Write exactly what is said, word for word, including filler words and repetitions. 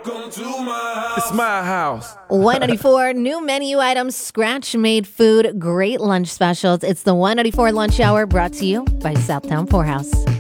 Welcome to my house. It's my house. one ninety-four new menu items, scratch-made food, great lunch specials. It's the one ninety-four Lunch Hour brought to you by Southtown Poorhouse.